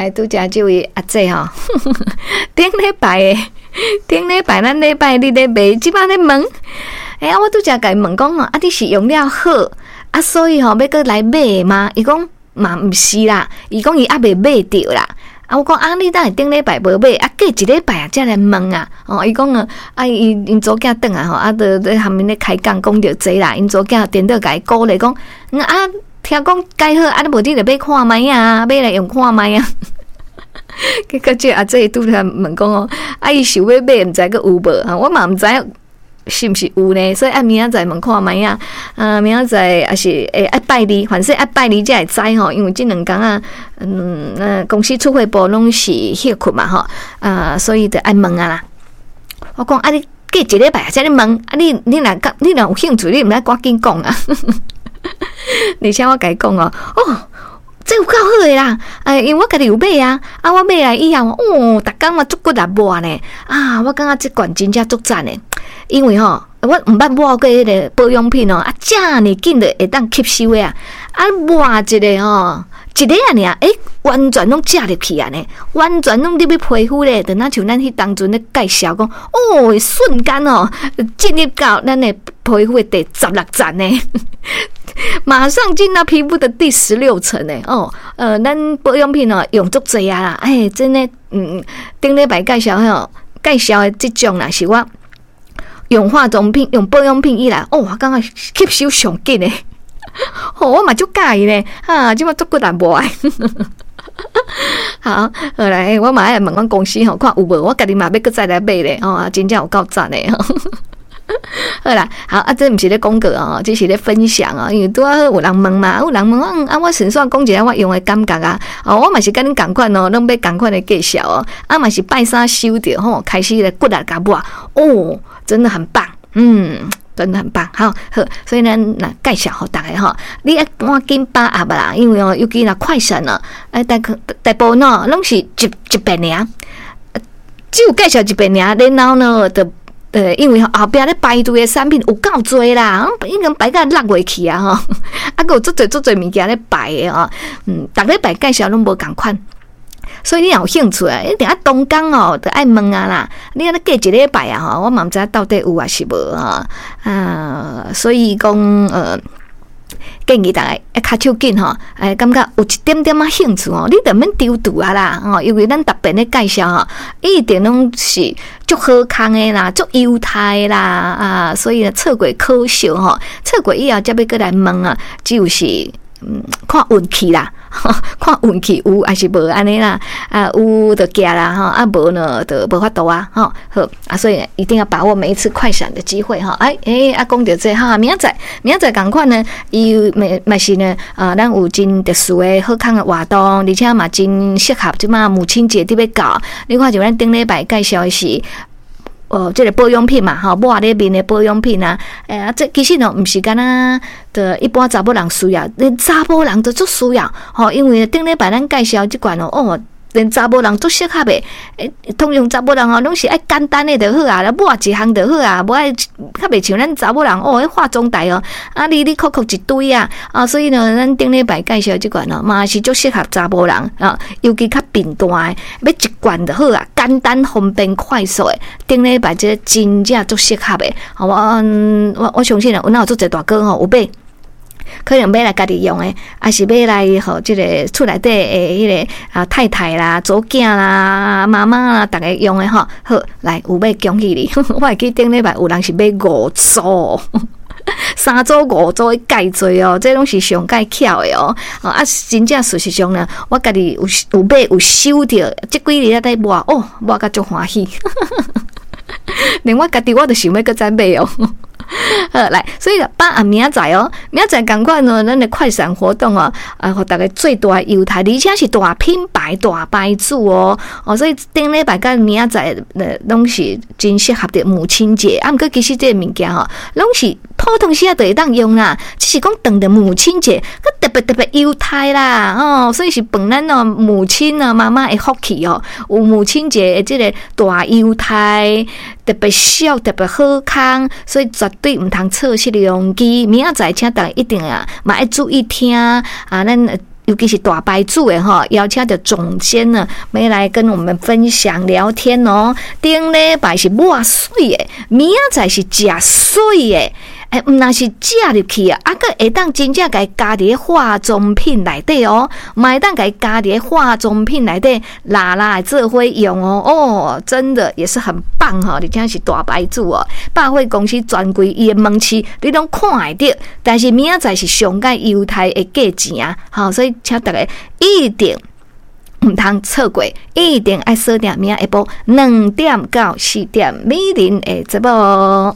来拄则这位阿姐吼，顶礼拜咱礼拜你咧卖，即摆咧问，我拄则甲伊问讲吼，你是用了好所以吼要搁来买吗？伊讲嘛毋是啦，伊讲伊还未买着啦。我讲你当顶礼拜无买，过一礼拜才来问啊。伊讲因祖囝转啊，都在下面咧开讲讲着这啦。因祖囝颠倒甲伊鼓励讲，听讲改好，你无你就买看卖啊，买来用看卖啊。结果这阿姐拄来问讲伊想要买，毋知个有无？我嘛毋知是毋是有呢？所以明仔载问看卖啊。明仔载也是爱拜你，凡是爱拜你才会知吼，因为这两天公司出货部拢是休困嘛吼，所以就爱问啊啦。我讲你过一礼拜才咧问，你若有兴趣，你毋来赶紧讲啊。而且我甲伊讲这有够好诶啦！因为我家己有买啊，我买来以后，逐工嘛足骨力抹呢。我感觉这罐真正足赞诶，因为我毋捌抹过迄个保养品遮尔紧就会当吸收诶抹一个一个尔，完全拢食入去啊呢，完全拢入去皮肤咧，就像咱迄当阵咧介绍讲，瞬间进入到咱的皮肤的第16层呢。马上进到皮肤的第16层呢。咱保养品用足侪啊啦，真的，顶礼拜介绍的这种啦，是我用化妆品、用保养品以来，我感觉吸收上紧的。我嘛足介意呢，即马足骨力抹。好来，我嘛爱问阮公司看有无，我家己嘛要搁再来买咧，真正有够赞的。好啦，这毋是咧广告这是咧分享因为拄好有人问嘛，有人问我顺便讲一下我用的感觉啊，我嘛是跟恁同款拢要同款的介绍嘛是拜三收着开始咧骨力甲抹真的很棒，真的很棒，好，所以咱介绍互大家你要赶紧把握啦，因为尤其那快闪大部拢是一遍尔，只有介绍一遍尔，然后呢就。因为后壁咧排队的产品有够多啦，已经排到6月去啊还有足侪物件咧排的逐礼拜介绍拢无同款，所以你有兴趣一定当工就爱问啊啦。你安尼过一礼拜我嘛毋知到底有还是无所以讲建议大家较手紧感觉有一点点兴趣你就免丢度啊啦因为咱特别咧介绍一定拢是足好康的啦，足优待啦所以错过可惜错过以后才要过来问只有是看运气啦。看运气有还是无安尼啦，有就行啦无呢就无法度好所以一定要把握每一次快闪的机会讲到这明仔载同款呢，伊嘛是呢咱有真特殊的好康的活动，而且嘛真适合即马母亲节伫要到，你看就咱顶礼拜介绍的是。这个保养品嘛，抹咧面的保养品这其实毋是干的一般查某人需要，连查某人都足需要因为顶礼拜咱介绍即款连查某人足适合的通常查某人拢是爱简单的就好抹一项就好无爱较袂像咱查某人化妆台你扣一堆所以呢，咱顶礼拜介绍即款嘛是足适合查某人尤其较平淡的，要一罐就好简单方便快速的。顶礼拜这真正足适合的我相信有哪有足侪大哥有买。可能买来家己用的，还是买来这个厝内底的迄个太太啦、祖囝啦、妈妈啦，大家用的好，来有买恭喜你！我会记顶礼拜有人是买5组，3组5组的介多这拢是上介巧的真正事实上呢，我家己有买有收到，这几日在抹抹甲足欢喜，连我家己我都想要搁再买来，所以明仔载同款咱的快闪活动互大家最大的优待，而且是大品牌、大牌子所以顶礼拜甲明仔载拢是真适合的母亲节毋过其实这个物件拢是普通时就会当用啦，只是讲等着母亲节特别优待啦所以是本咱母亲妈妈的福气有母亲节的这个大优待，特别俗特别好康，所以绝对毋通错失良机。明仔载请大家一定嘛要注意听咱尤其是大牌子的哈，邀请到总监呢，要来跟我们分享聊天哦。顶礼拜是抹水的，明仔载是食水的。毋那是食入去啊，啊，佮会当真正甲伊加伫化妆品内底哦，会当甲伊加伫化妆品内底，拉来做伙用哦，哦，真的也是很棒哈，而且是大牌子哦，百货公司专柜伊的门市你拢看会到，但是明仔载是上届犹太的价钱啊，好，所以请大家一定毋通错过，一定爱锁定明仔下晡2點到4點美玲的節目。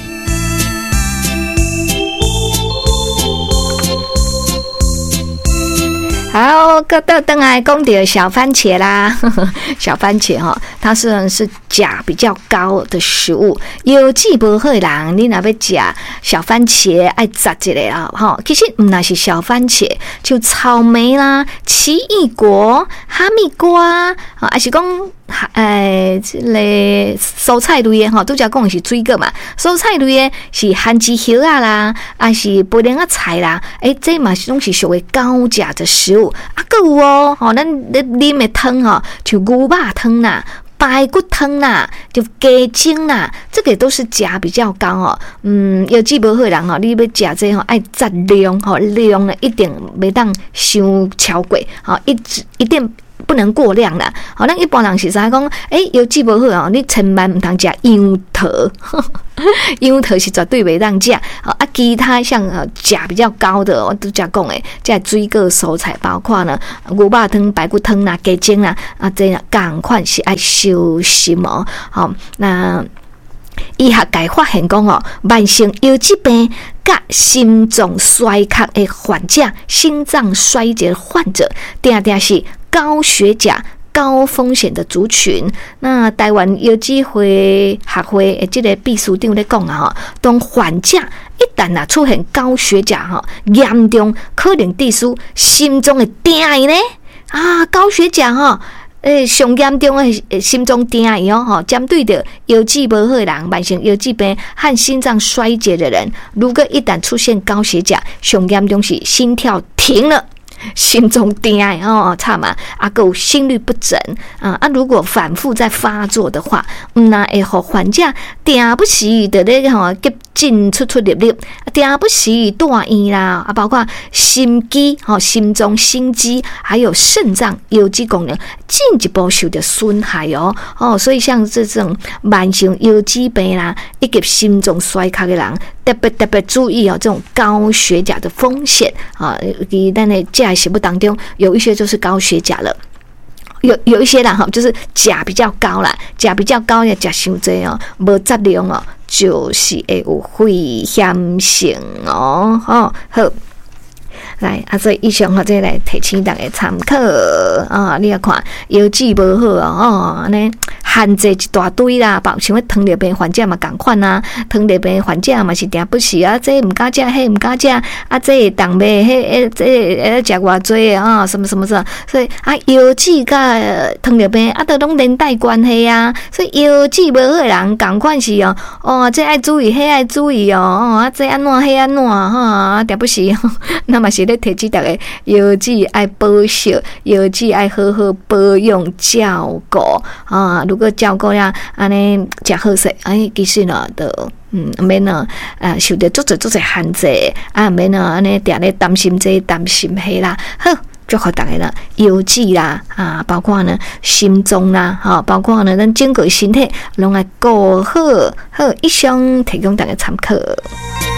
好，各位登来讲到小番茄啦，小番茄哈，它虽然是钾比较高的食物，有机不好的人，你若要食小番茄，爱摘一个啊，哈，其实唔那是小番茄，就草莓啦、奇异果、哈密瓜，还是讲这个蔬菜类的哈，拄则讲的是水果嘛，蔬菜类的是番薯叶啊啦，还是菠萝啊菜啦，这嘛是拢是属于高钾的食物。啊，还有哦，咱啉的汤哦，像牛肉汤啦、排骨汤啦、就鸡精啦，这个都是钾比较高哦。有机不好的人哦，你要食这吼，爱占量吼，量呢一定袂当伤超过，好，一定不能过量啦。好，咱一般人是啥讲？有机不好哦，你千万唔通食杨桃，杨桃是绝对袂当食。啊，其他像钾比较高的，我都讲诶，这水果蔬菜包括呢牛肉汤、排骨汤啦、鸡精啦，这同款是爱小心哦。好，那医学界发现讲哦，慢性腰疾病甲心脏衰竭的患者、心脏衰竭的患者，定定是高血钾高风险的族群。那台湾腰肌会学会的这个秘书长咧讲啊，当患者一旦出现高血钾严重可能致使心脏的定义呢高血钾上严重的心脏定义针对着腰肌不好的人、慢性腰疾病和心脏衰竭的人，如果一旦出现高血钾，上严重是心跳停了。心中定差嘛，还有心律不整如果反复在发作的话，那会互患者定不时的咧急进出入，定不时住院啦，包括心肌心脏心肌还有肾脏有机功能进一步受到损害所以像这种慢性腰疾病啦，以及心脏衰竭的人，特别注意这种高血钾的风险咱的食物当中有一些就是高血钾了，有一些人就是钾比较高啦，钾比较高也食伤济无质量就是会有危险性好。来所以以上这来提醒大家参考你要看腰肌不好安尼限制一大堆啦，包括像糖尿病患者嘛同款啊，糖尿病患者嘛是定不时这唔敢食，迄唔敢食这动脉这食偌多什么什么什么，所以腰肌甲糖尿病都拢连带关系所以腰肌不好的人同款是这爱注意，迄爱注意这安怎迄安怎定不时那么是咧提醒大家腰肌爱保守，腰肌爱好好保养照顾如果照顾了安尼食好势其实呢都免受到足侪限制免安尼定咧担心这担心迄啦。好，祝福大家啦，腰肌啦包括呢心脏啦包括呢咱整个身体拢爱顾好。好，以上提供大家参考。